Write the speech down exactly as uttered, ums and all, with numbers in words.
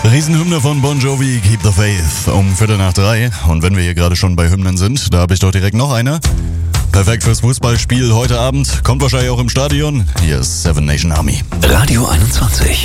Riesenhymne von Bon Jovi, Keep the Faith, um Viertel nach drei. Und wenn wir hier gerade schon bei Hymnen sind, da habe ich doch direkt noch eine. Perfekt fürs Fußballspiel heute Abend, kommt wahrscheinlich auch im Stadion. Hier ist Seven Nation Army. Radio einundzwanzig.